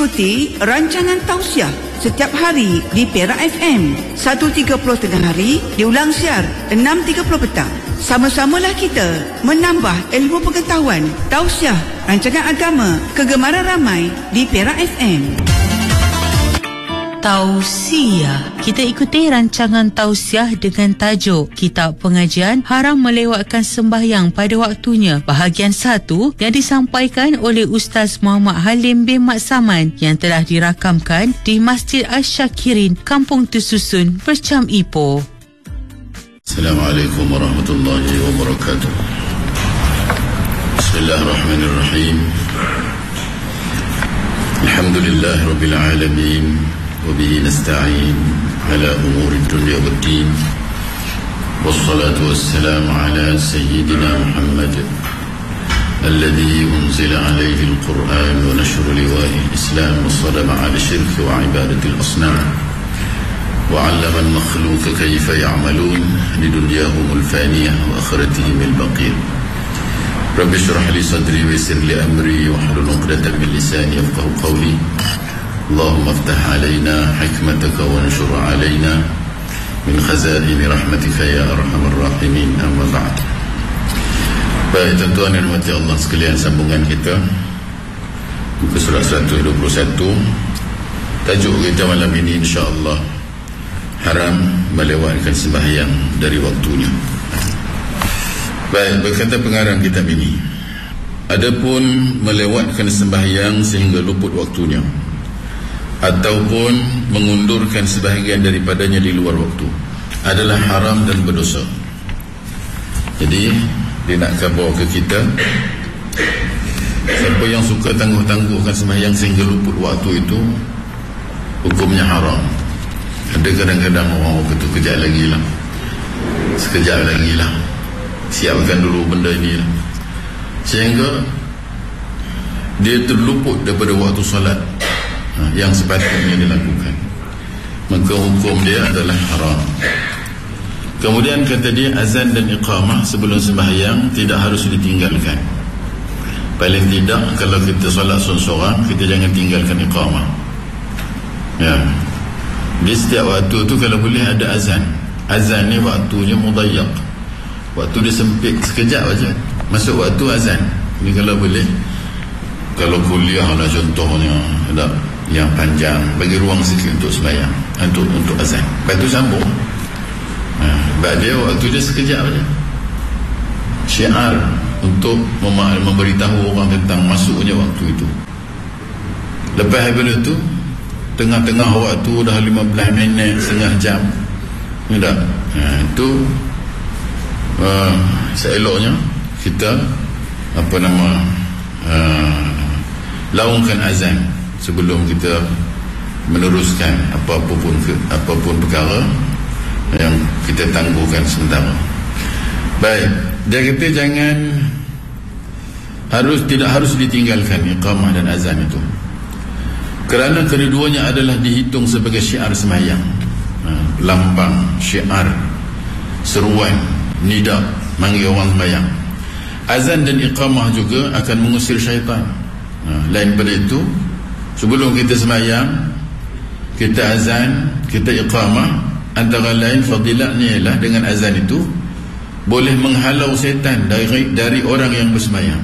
ikuti rancangan tausiah setiap hari di Perak FM 1.30 tengah hari, diulang siar 6.30 petang. Sama-samalah kita menambah ilmu pengetahuan. Tausiah, rancangan agama kegemaran ramai di Perak FM. Tausiah. Kita ikuti rancangan tausiah dengan tajuk Kitab Pengajian Haram Melewatkan Sembahyang pada Waktunya, bahagian 1 yang disampaikan oleh Ustaz Muhammad Halim bin Mat Saman yang telah dirakamkan di Masjid Asy-Syakirin, Kampung Tersusun, Percam Ipoh. Assalamualaikum warahmatullahi wabarakatuh. Bismillahirrahmanirrahim. Alhamdulillah rabbil alamin. وبه نستعين على أمور الدنيا والدين والصلاة والسلام على سيدنا محمد الذي أنزل عليه القرآن ونشر لواء الإسلام وصدم على الشرك وعبادة الأصنام وعلم المخلوق كيف يعملون لدنياهم الفانية وآخرتهم البقية. رب اشرح لي صدري ويسر لي أمري واحلل عقدة من لساني يفقهوا قولي. اللهم افتح علينا حكمتك وانشر علينا من خزائن رحمتك يا أرحم الراحمين. أما بعد. Baik, tuan-tuan dan rahmati Allah sekalian, sambungan kita buku surat 121. Tajuk kita malam ini insya-Allah haram melewatkan sembahyang dari waktunya. Baik, berkata pengarang kitab ini, adapun melewatkan sembahyang sehingga luput waktunya ataupun mengundurkan sebahagian daripadanya di luar waktu adalah haram dan berdosa. Jadi dia nak khabar ke kita, siapa yang suka tangguh-tangguhkan sembahyang sehingga luput waktu itu, hukumnya haram. Ada kadang-kadang orang kata kejap lagi lah, sekejap lagi lah, siapkan dulu benda ini lah, sehingga dia terluput daripada waktu solat yang sepatutnya dilakukan, maka hukum dia adalah haram. Kemudian kata dia, azan dan iqamah sebelum sembahyang tidak harus ditinggalkan. Paling tidak kalau kita solat seorang-seorang, kita jangan tinggalkan iqamah ya. Di setiap waktu tu kalau boleh ada azan. Azan ni waktunya mudayyak, waktu dia sempit, sekejap aja masuk waktu azan. Ni kalau boleh. Kalau kuliah lah contohnya, ada yang panjang, bagi ruang sikit untuk sembahyang, untuk azan, lepas tu sambung. Sebab dia waktu dia sekejap saja, syiar untuk memberitahu orang tentang masuknya waktu itu. Lepas daripada itu, tengah-tengah waktu dah 15 minit, setengah jam, tak? Itu seeloknya kita laungkan azan sebelum kita meneruskan apapun perkara yang kita tangguhkan sementara. Baik, dia kata tidak harus ditinggalkan iqamah dan azan itu, kerana kedua-duanya adalah dihitung sebagai syiar sembahyang, lambang, syiar, seruan, nida, manggil orang sembahyang. Azan dan iqamah juga akan mengusir syaitan. Lain pada itu, sebelum kita sembahyang, kita azan, kita iqamah, antara lain fadilatnya ialah dengan azan itu boleh menghalau setan dari orang yang bersembahyang.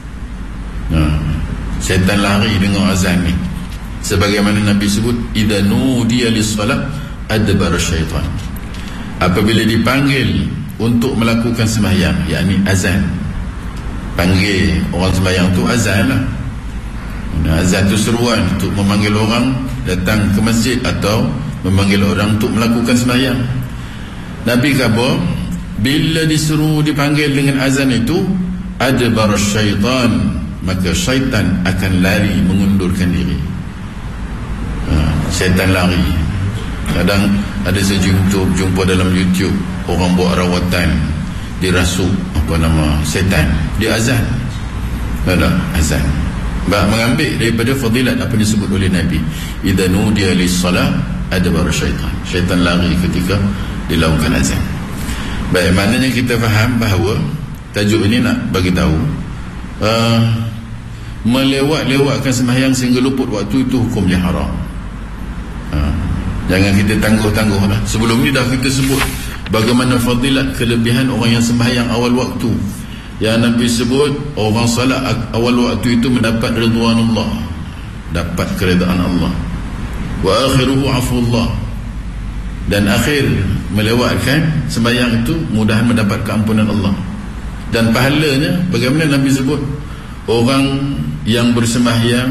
Setan lari dengan azan ni, sebagaimana Nabi sebut, idza nudiya lis-salat adbara syaitan. Apabila dipanggil untuk melakukan sembahyang, yakni azan, panggil orang sembahyang tu azan lah. Azan tu seruan untuk memanggil orang datang ke masjid atau memanggil orang untuk melakukan sembahyang. Nabi khabar, bila disuruh dipanggil dengan azan itu, adbar syaitan, maka syaitan akan lari mengundurkan diri. Syaitan lari. Kadang ada saya jumpa dalam YouTube, orang buat rawatan, dirasuk syaitan, dia azan. Ada azan, mengambil daripada fadilat apa disebut oleh Nabi, idza nudiya lis-salah adbar syaitan. Syaitan lari ketika dilakukan azan. Baik, maknanya kita faham bahawa tajuk ini nak bagi tahu melewat-lewatkan sembahyang sehingga luput waktu itu hukumnya haram. Jangan kita tangguh-tangguh lah. Sebelum ni dah kita sebut bagaimana fadilat kelebihan orang yang sembahyang awal waktu. Yang Nabi sebut orang salat awal waktu itu mendapat ridwanullah, dapat keredaan Allah. Wa akhiruhu afullah, dan akhir melewatkan sembahyang itu mudahan mendapat keampunan Allah. Dan pahalanya bagaimana Nabi sebut, orang yang bersembahyang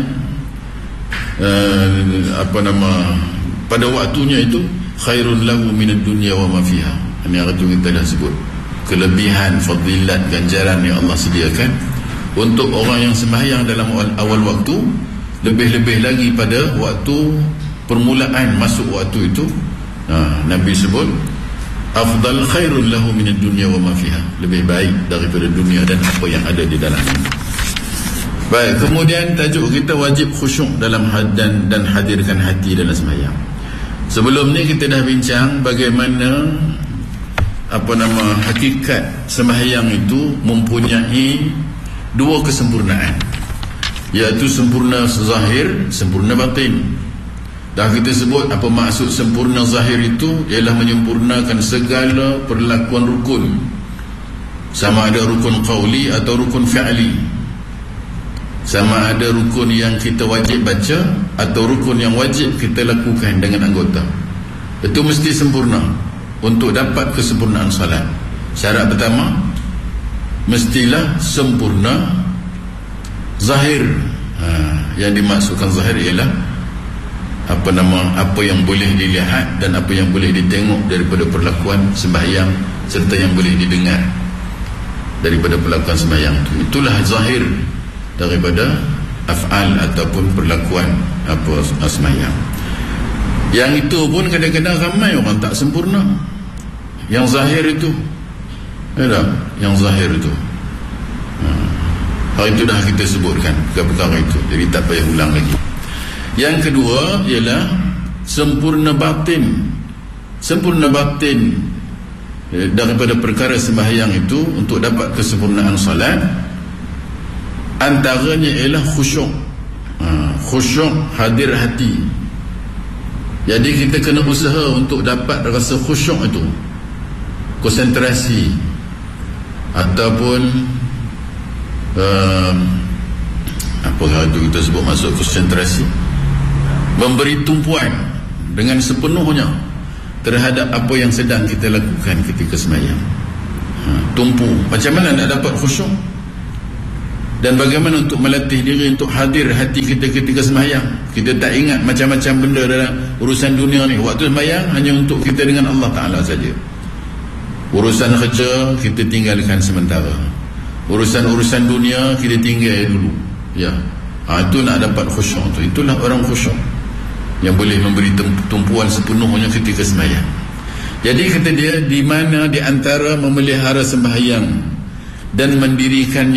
pada waktunya itu khairun lahu minad dunya wa ma fiha. Ini yang kita dah sebut, kelebihan, fadilat, ganjaran yang Allah sediakan untuk orang yang sembahyang dalam awal waktu, lebih-lebih lagi pada waktu permulaan masuk waktu itu. Nabi sebut afdal khairun lahu minad dunya wa ma fiha, lebih baik daripada dunia dan apa yang ada di dalamnya. Baik, kemudian tajuk kita wajib khusyuk dalam dan hadirkan hati dalam sembahyang. Sebelum ni kita dah bincang bagaimana hakikat sembahyang itu mempunyai dua kesempurnaan, iaitu sempurna zahir, sempurna batin. Dah kita sebut apa maksud sempurna zahir itu, ialah menyempurnakan segala perlakuan rukun, sama ada rukun qauli atau rukun fi'li, sama ada rukun yang kita wajib baca atau rukun yang wajib kita lakukan dengan anggota. Itu mesti sempurna untuk dapat kesempurnaan salat. Syarat pertama, mestilah sempurna zahir. Yang dimaksudkan zahir ialah apa yang boleh dilihat dan apa yang boleh ditengok daripada perlakuan sembahyang, serta yang boleh didengar daripada perlakuan sembahyang itu. Itulah zahir daripada af'al ataupun perlakuan sembahyang. Yang itu pun kadang-kadang ramai orang tak sempurna. Yang zahir itu, yang zahir itu, hari itu dah kita sebutkan perkara itu, jadi tak payah ulang lagi. Yang kedua ialah sempurna batin. Sempurna batin daripada perkara sembahyang itu untuk dapat kesempurnaan salat, antaranya ialah khusyuk. Khusyuk, hadir hati. Jadi kita kena usaha untuk dapat rasa khusyuk itu, konsentrasi, ataupun apa itu kita sebut masuk konsentrasi, memberi tumpuan dengan sepenuhnya terhadap apa yang sedang kita lakukan ketika sembahyang. Tumpu. Macam mana nak dapat khusyuk? Dan bagaimana untuk melatih diri untuk hadir hati kita ketika sembahyang? Kita tak ingat macam-macam benda dalam urusan dunia ni. Waktu sembahyang hanya untuk kita dengan Allah Ta'ala saja. Urusan kerja kita tinggalkan sementara, urusan-urusan dunia kita tinggal dulu. Itu nak dapat khusyuk tu. Itulah orang khusyuk yang boleh memberi tumpuan sepenuhnya ketika sembahyang. Jadi kata dia, di mana di antara memelihara sembahyang dan mendirikannya